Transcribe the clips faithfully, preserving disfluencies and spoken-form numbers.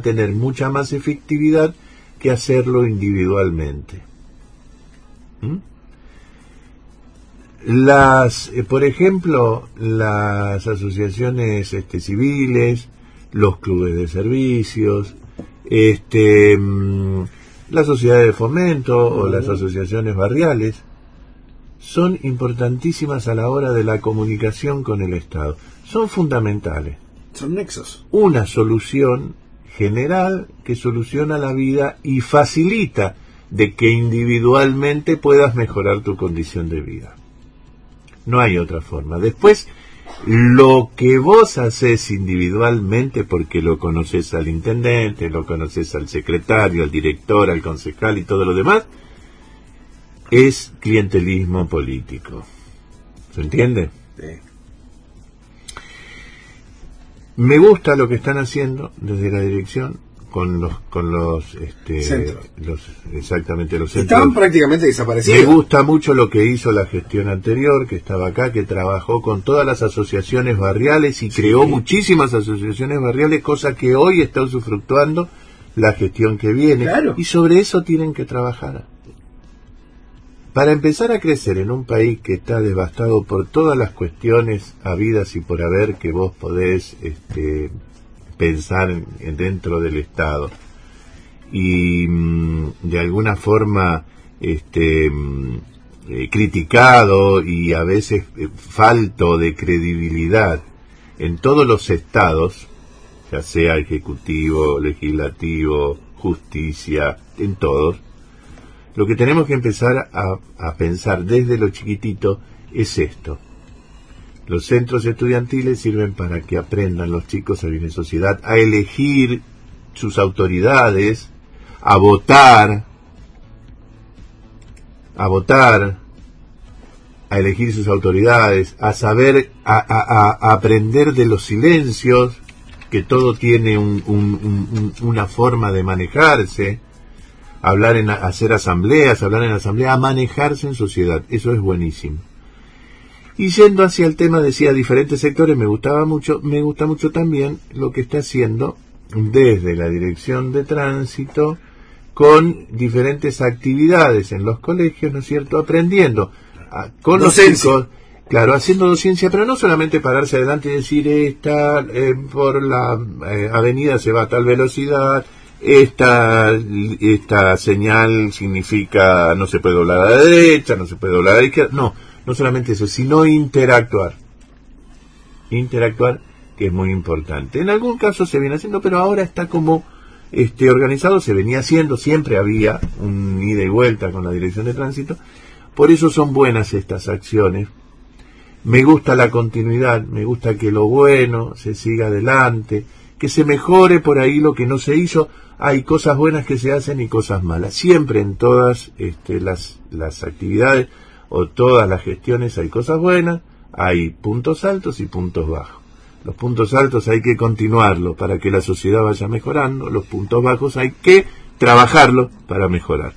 tener mucha más efectividad que hacerlo individualmente. ¿Mm? Las, eh, por ejemplo, las asociaciones este, civiles, los clubes de servicios, este, mmm, las sociedades de fomento o las asociaciones barriales son importantísimas a la hora de la comunicación con el Estado. Son fundamentales. Son nexos. Una solución general que soluciona la vida y facilita de que individualmente puedas mejorar tu condición de vida. No hay otra forma. Después, lo que vos haces individualmente, porque lo conoces al intendente, lo conoces al secretario, al director, al concejal y todo lo demás, es clientelismo político. ¿Se entiende? Sí. Me gusta lo que están haciendo desde la dirección con los con los este centros. los exactamente los centros. Estaban prácticamente desaparecidos. Me gusta mucho lo que hizo la gestión anterior, que estaba acá, que trabajó con todas las asociaciones barriales y sí. creó muchísimas asociaciones barriales, cosa que hoy está usufructuando la gestión que viene. Claro. Y sobre eso tienen que trabajar. Para empezar a crecer en un país que está devastado por todas las cuestiones habidas y por haber que vos podés este, pensar en, en dentro del Estado y mmm, de alguna forma este, mmm, eh, criticado y a veces eh, falto de credibilidad en todos los estados, ya sea ejecutivo, legislativo, justicia, en todos. Lo que tenemos que empezar a, a pensar desde lo chiquitito es esto. Los centros estudiantiles sirven para que aprendan los chicos a vivir en sociedad, a elegir sus autoridades, a votar, a votar, a elegir sus autoridades, a saber, a, a, a aprender de los silencios, que todo tiene un, un, un, una forma de manejarse. Hablar en hacer asambleas, hablar en asamblea, a manejarse en sociedad, eso es buenísimo. Y yendo hacia el tema, decía, diferentes sectores, me gustaba mucho, me gusta mucho también lo que está haciendo desde la Dirección de Tránsito con diferentes actividades en los colegios, ¿no es cierto?, aprendiendo a, con docencia. Los chicos, claro, haciendo docencia, pero no solamente pararse adelante y decir, esta eh, por la eh, avenida se va a tal velocidad, Esta, esta señal significa no se puede doblar a la derecha, no se puede doblar a la izquierda. No, no solamente eso, sino interactuar. Interactuar, que es muy importante. En algún caso se viene haciendo, pero ahora está como este organizado, se venía haciendo, siempre había un ida y vuelta con la Dirección de Tránsito. Por eso son buenas estas acciones. Me gusta la continuidad, me gusta que lo bueno se siga adelante, que se mejore por ahí lo que no se hizo. Hay cosas buenas que se hacen y cosas malas. Siempre en todas este, las, las actividades o todas las gestiones hay cosas buenas, hay puntos altos y puntos bajos. Los puntos altos hay que continuarlos para que la sociedad vaya mejorando, los puntos bajos hay que trabajarlos para mejorar.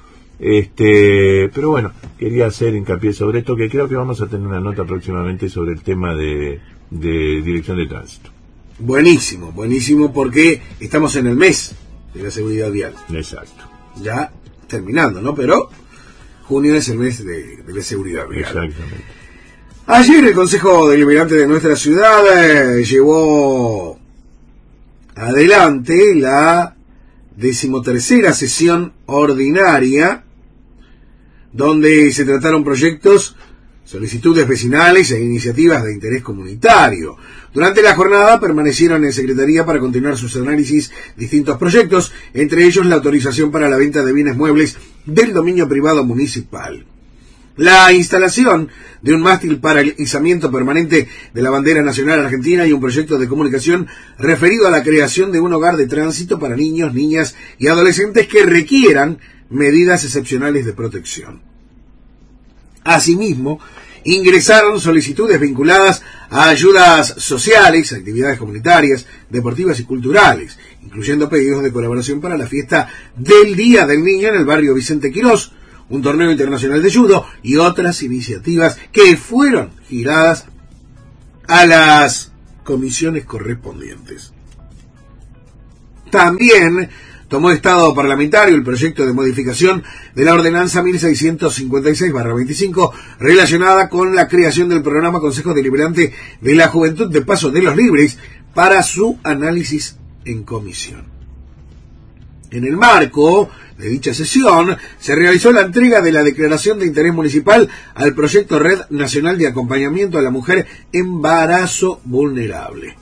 Este, pero bueno, quería hacer hincapié sobre esto, que creo que vamos a tener una nota próximamente sobre el tema de, de Dirección de Tránsito. Buenísimo, buenísimo, porque estamos en el mes de la seguridad vial. Exacto. Ya terminando, ¿no? Pero junio es el mes de, de la seguridad vial. Exactamente. Ayer el Consejo Deliberante de nuestra ciudad eh, llevó adelante la decimotercera sesión ordinaria, donde se trataron proyectos, solicitudes vecinales e iniciativas de interés comunitario. Durante la jornada permanecieron en Secretaría para continuar sus análisis distintos proyectos, entre ellos la autorización para la venta de bienes muebles del dominio privado municipal. La instalación de un mástil para el izamiento permanente de la bandera nacional argentina y un proyecto de comunicación referido a la creación de un hogar de tránsito para niños, niñas y adolescentes que requieran medidas excepcionales de protección. Asimismo, ingresaron solicitudes vinculadas a ayudas sociales, actividades comunitarias, deportivas y culturales, incluyendo pedidos de colaboración para la fiesta del Día del Niño en el barrio Vicente Quirós, un torneo internacional de judo y otras iniciativas que fueron giradas a las comisiones correspondientes. También tomó estado parlamentario el proyecto de modificación de la ordenanza mil seiscientos cincuenta y seis barra veinticinco relacionada con la creación del programa Consejo Deliberante de la Juventud de Paso de los Libres para su análisis en comisión. En el marco de dicha sesión se realizó la entrega de la declaración de interés municipal al proyecto Red Nacional de Acompañamiento a la Mujer Embarazo Vulnerable,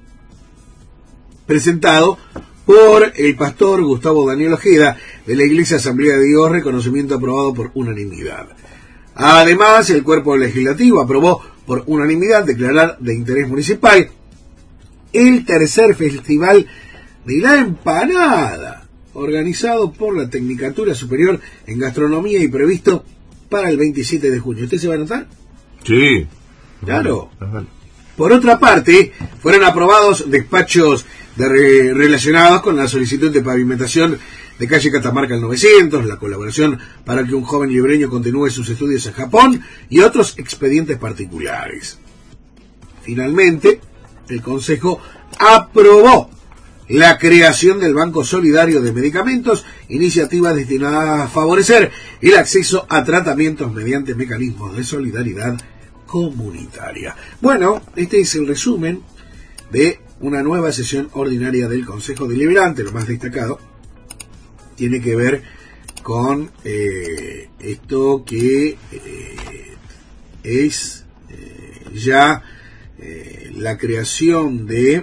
presentado por el pastor Gustavo Daniel Ojeda de la Iglesia Asamblea de Dios, reconocimiento aprobado por unanimidad. Además, el cuerpo legislativo aprobó por unanimidad declarar de interés municipal el tercer festival de la empanada, organizado por la Tecnicatura Superior en Gastronomía y previsto para el veintisiete de junio. ¿Usted se va a anotar? Sí. Claro. Ajá. Por otra parte, fueron aprobados despachos de re relacionados con la solicitud de pavimentación de calle Catamarca al novecientos, la colaboración para que un joven libreño continúe sus estudios en Japón y otros expedientes particulares. Finalmente, el Consejo aprobó la creación del Banco Solidario de Medicamentos, iniciativa destinada a favorecer el acceso a tratamientos mediante mecanismos de solidaridad comunitaria. Bueno, este es el resumen de una nueva sesión ordinaria del Consejo Deliberante. Lo más destacado tiene que ver con eh, esto que eh, es eh, ya eh, la creación de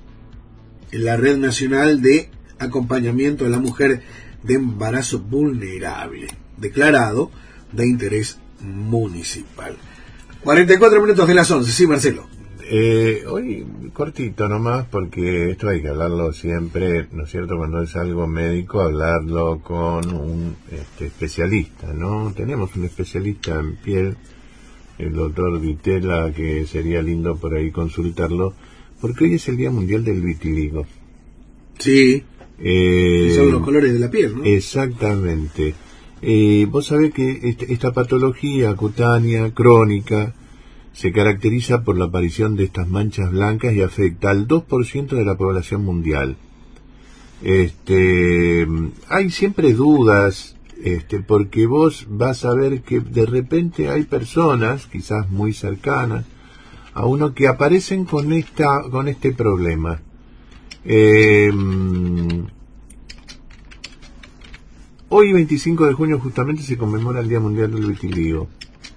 la Red Nacional de Acompañamiento a la Mujer de Embarazo Vulnerable, declarado de interés municipal. cuarenta y cuatro minutos de las once, sí, Marcelo. Eh, hoy cortito nomás, porque esto hay que hablarlo siempre, ¿no es cierto? Cuando es algo médico, hablarlo con un este, especialista, ¿no? Tenemos un especialista en piel, el doctor Vitela, que sería lindo por ahí consultarlo, porque hoy es el Día Mundial del Vitiligo. Sí, eh, son los colores de la piel, ¿no? Exactamente. Eh, vos sabés que este, esta patología cutánea, crónica, se caracteriza por la aparición de estas manchas blancas y afecta al dos por ciento de la población mundial. Este, hay siempre dudas, este, porque vos vas a ver que de repente hay personas, quizás muy cercanas a uno, que aparecen con esta, con este problema. Eh, hoy, veinticinco de junio, justamente se conmemora el Día Mundial del Vitiligo.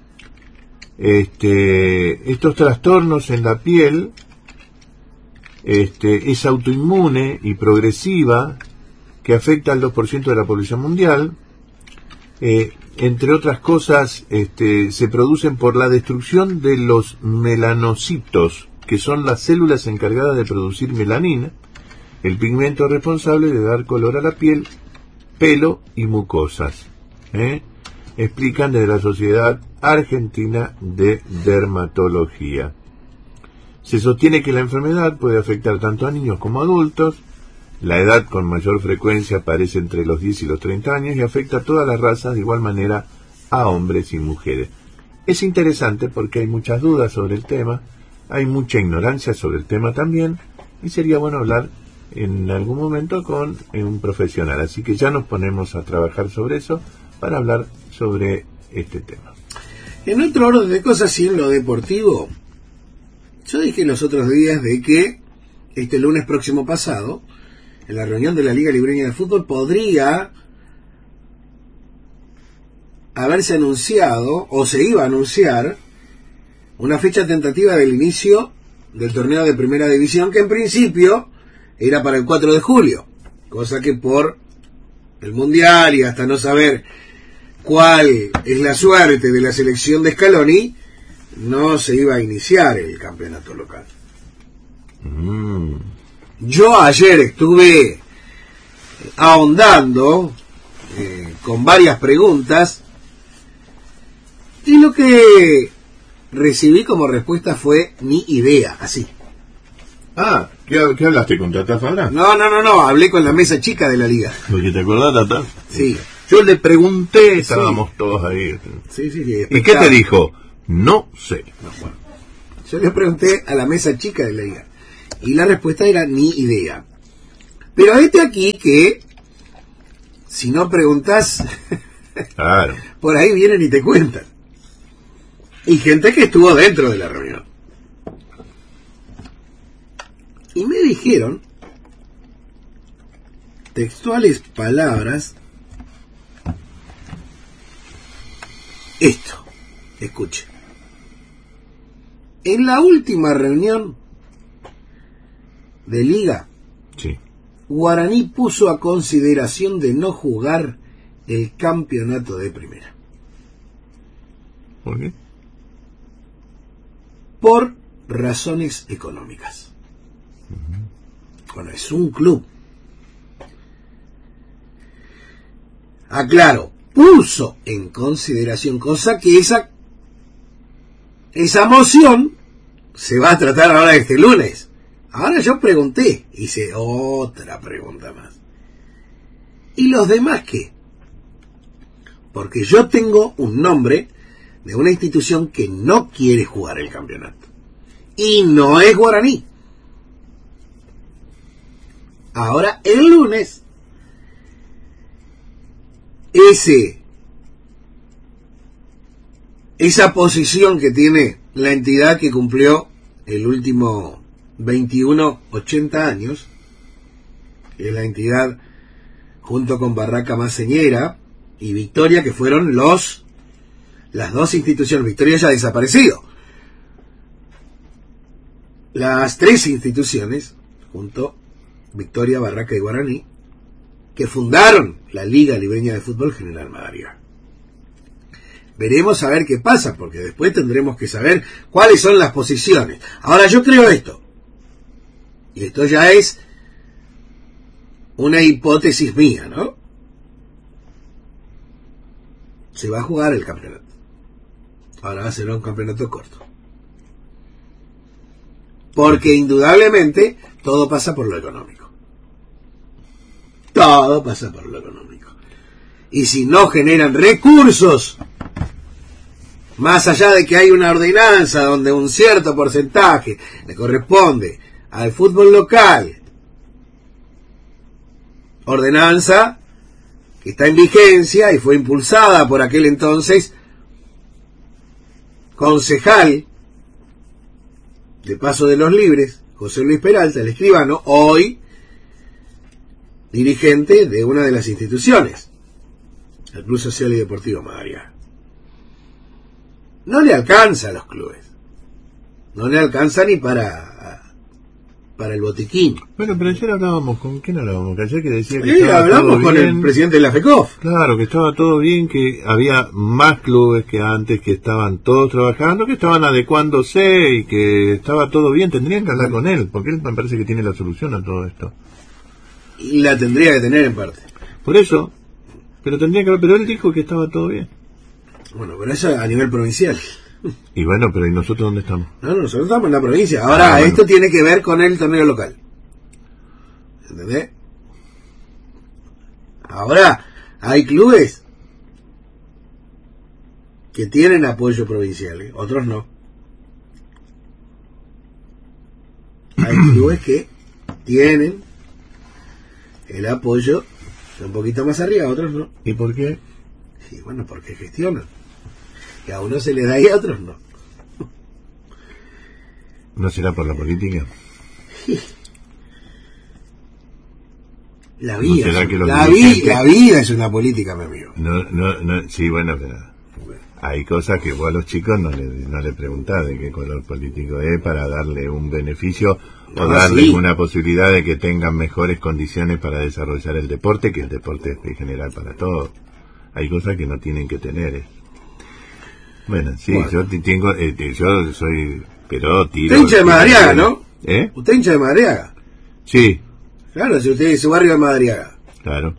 Este, estos trastornos en la piel este, es autoinmune y progresiva, que afecta al dos por ciento de la población mundial. Eh, entre otras cosas, este, se producen por la destrucción de los melanocitos, que son las células encargadas de producir melanina, el pigmento responsable de dar color a la piel, pelo y mucosas. ¿eh? Explican desde la Sociedad Argentina de Dermatología. Se sostiene que la enfermedad puede afectar tanto a niños como a adultos. La edad con mayor frecuencia aparece entre los diez y los treinta años y afecta a todas las razas de igual manera a hombres y mujeres. Es interesante porque hay muchas dudas sobre el tema, hay mucha ignorancia sobre el tema también, y sería bueno hablar en algún momento con un profesional. Así que ya nos ponemos a trabajar sobre eso para hablar sobre este tema. En otro orden de cosas y en lo deportivo, yo dije los otros días de que este lunes próximo pasado, en la reunión de la Liga Libreña de Fútbol, podría haberse anunciado, o se iba a anunciar, una fecha tentativa del inicio del torneo de Primera División, que en principio era para el cuatro de julio, cosa que por el Mundial y hasta no saber cuál es la suerte de la selección de Scaloni, no se iba a iniciar el campeonato local. Mm. Yo ayer estuve ahondando eh, con varias preguntas y lo que recibí como respuesta fue ni idea, así. Ah, ¿qué, qué hablaste con Tata Fabra? No, no, no, no, hablé con la mesa chica de la liga. Porque te acordás, Tata. Sí. Yo le pregunté, Sí. estábamos todos ahí. Sí, sí, sí. ¿Y qué te dijo? No sé. No, bueno. Yo le pregunté a la mesa chica de la liga y la respuesta era ni idea. Pero este aquí que, si no preguntas, claro, por ahí vienen y te cuentan. Y gente que estuvo dentro de la reunión. Y me dijeron, textuales palabras, esto, escuche. En la última reunión de Liga, sí, Guaraní puso a consideración de no jugar el campeonato de primera. ¿Por qué? Por razones económicas. Uh-huh. Bueno, es un club. Aclaro, puso en consideración, cosa que esa esa moción se va a tratar ahora este lunes. Ahora yo pregunté, hice otra pregunta más. ¿Y los demás qué? Porque yo tengo un nombre de una institución que no quiere jugar el campeonato. Y no es Guaraní. Ahora, el lunes, ese, esa posición que tiene la entidad que cumplió el último veintiuno, ochenta años, que es la entidad junto con Barraca Maceñera y Victoria, que fueron los las dos instituciones. Victoria ya ha desaparecido. Las tres instituciones, junto Victoria, Barraca y Guaraní, que fundaron la Liga Libeña de Fútbol General Madariaga. Veremos a ver qué pasa, porque después tendremos que saber cuáles son las posiciones. Ahora yo creo esto, y esto ya es una hipótesis mía, ¿no? Se va a jugar el campeonato. Ahora va a ser un campeonato corto. Porque indudablemente todo pasa por lo económico. Todo pasa por lo económico. Y si no generan recursos, más allá de que hay una ordenanza donde un cierto porcentaje le corresponde al fútbol local, ordenanza que está en vigencia y fue impulsada por aquel entonces concejal de Paso de los Libres, José Luis Peralta, el escribano, hoy dirigente de una de las instituciones, el Club Social y Deportivo Madariaga. No le alcanza a los clubes, no le alcanza ni para para el botiquín. Bueno, pero ayer hablábamos, ¿con quién hablábamos? Que ayer que decía que sí, estaba hablamos todo con bien. El presidente de la FECOF. Claro, que estaba todo bien, que había más clubes que antes, que estaban todos trabajando, que estaban adecuándose y que estaba todo bien. Tendrían que hablar con él, porque él me parece que tiene la solución a todo esto. Y la tendría que tener en parte. Por eso, pero tendría que pero él dijo que estaba todo bien. Bueno, pero eso a nivel provincial. Y bueno, pero ¿y nosotros dónde estamos? No, no, nosotros estamos en la provincia. Ahora, ah, bueno. Esto tiene que ver con el torneo local. ¿Entendés? Ahora, hay clubes que tienen apoyo provincial, ¿eh? Otros no. Hay clubes que tienen el apoyo un poquito más arriba, otros no. ¿Y por qué? Y bueno, porque gestionan. Que a uno se le da y a otros no. ¿No será por la política? La vida, ¿No será que los la, dirigentes... vi, la vida es una política, mi amigo. No, no, no, sí, bueno, pero hay cosas que vos a los chicos no le, no le preguntás de qué color político es para darle un beneficio o no, darles sí. una posibilidad de que tengan mejores condiciones para desarrollar el deporte, que el deporte es en general para todos. Hay cosas que no tienen que tener. ¿eh? Bueno, sí, bueno. yo tengo, eh, yo soy, pero tiro. Usted hincha de Madariaga, ¿no? ¿Eh? Usted hincha de Madariaga. Sí. Claro, si usted es su barrio de Madariaga. Claro.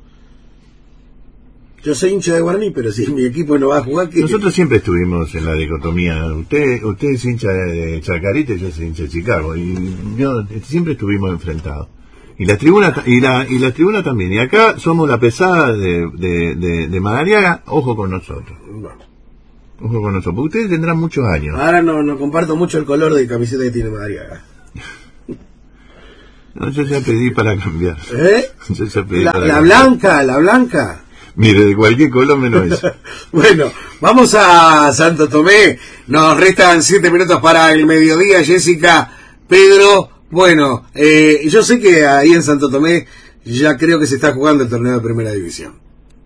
Yo soy hincha de Guaraní, pero si mi equipo no va a jugar... ¿qué? Nosotros siempre estuvimos en la dicotomía. Usted usted es hincha de Chacarita y yo soy hincha de Chicago. Y yo siempre estuvimos enfrentados. Y la tribuna y la y la tribuna también. Y acá somos la pesada de, de, de, de Madariaga. Ojo con nosotros. Bueno. Ojo con nosotros. Porque ustedes tendrán muchos años. Ahora no, no comparto mucho el color de camiseta que tiene Madariaga. No, yo ya pedí para cambiar. ¿Eh? Yo ya pedí La, para la cambiar. blanca, la blanca. Mire, de cualquier color menos eso. Bueno, vamos a Santo Tomé. Nos restan siete minutos para el mediodía, Jessica, Pedro. Bueno, eh, yo sé que ahí en Santo Tomé ya creo que se está jugando el torneo de Primera División.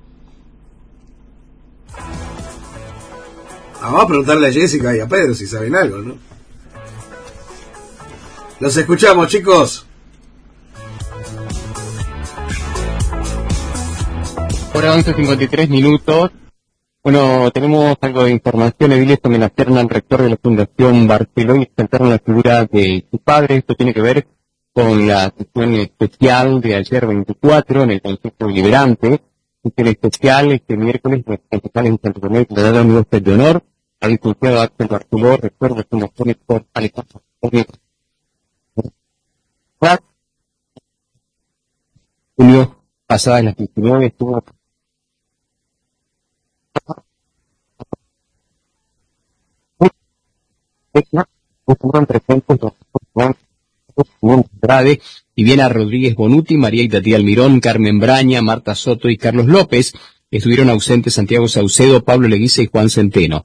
Ah, vamos a preguntarle a Jessica y a Pedro si saben algo, ¿no? Los escuchamos, chicos. Ahora once cincuenta y tres minutos. Bueno, tenemos algo de información. Ediles homenajearon al rector de la Fundación Barceló y presentaron la figura de su padre. Esto tiene que ver con la sesión especial de ayer veinticuatro en el Consejo Deliberante. Sesión especial este miércoles, los concejales en Santo Tomé declararon un huésped de honor al licenciado Axel Barceló, rector de Fundación por Alejandro. Junio pasada, en las diecinueve, estuvo estuvieron presentes los Andrade, Viviana Rodríguez Bonuti, María Itatía Almirón, Carmen Braña, Marta Soto y Carlos López. Estuvieron ausentes Santiago Saucedo, Pablo Leguiza y Juan Centeno.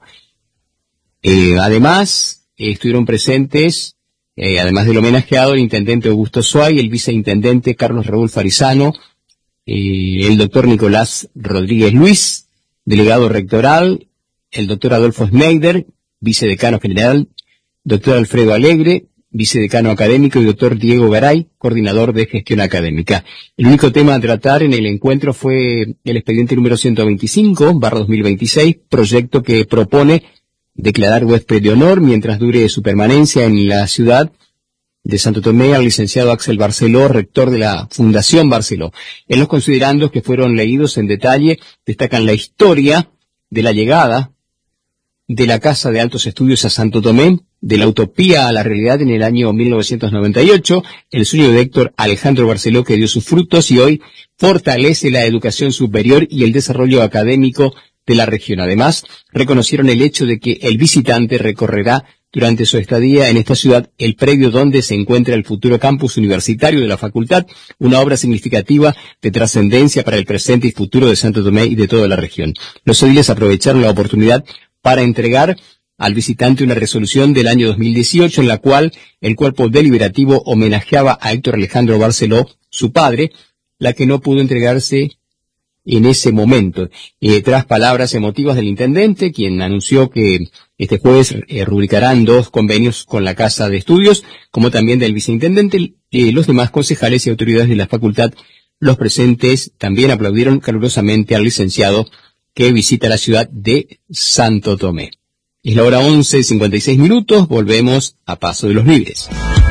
Eh, además, eh, estuvieron presentes, eh, además del homenajeado, el intendente Augusto Suárez, el viceintendente Carlos Raúl Farizano, eh, el doctor Nicolás Rodríguez Luis, delegado rectoral, el doctor Adolfo Schneider, vicedecano general, doctor Alfredo Alegre, vicedecano académico, y doctor Diego Garay, coordinador de gestión académica. El único tema a tratar en el encuentro fue el expediente número ciento veinticinco, barra dos mil veintiséis, proyecto que propone declarar huésped de honor mientras dure su permanencia en la ciudad de Santo Tomé al licenciado Axel Barceló, rector de la Fundación Barceló. En los considerandos que fueron leídos en detalle destacan la historia de la llegada de la Casa de Altos Estudios a Santo Tomé, de la utopía a la realidad en el año mil novecientos noventa y ocho, el sueño de Héctor Alejandro Barceló que dio sus frutos y hoy fortalece la educación superior y el desarrollo académico de la región. Además, reconocieron el hecho de que el visitante recorrerá durante su estadía en esta ciudad el predio donde se encuentra el futuro campus universitario de la facultad, una obra significativa de trascendencia para el presente y futuro de Santo Tomé y de toda la región. Los ediles aprovecharon la oportunidad para entregar al visitante una resolución del año dos mil dieciocho en la cual el cuerpo deliberativo homenajeaba a Héctor Alejandro Barceló, su padre, la que no pudo entregarse en ese momento. Eh, tras palabras emotivas del intendente, quien anunció que este jueves eh, rubricarán dos convenios con la Casa de Estudios, como también del viceintendente, eh, los demás concejales y autoridades de la facultad, los presentes también aplaudieron calurosamente al licenciado que visita la ciudad de Santo Tomé. Es la hora once cincuenta y seis minutos, volvemos a Paso de los Libres.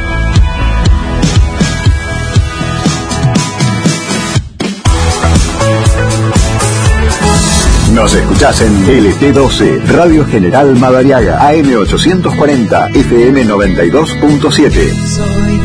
Nos escuchás en L T doce, Radio General Madariaga, A M ochocientos cuarenta, F M noventa y dos punto siete.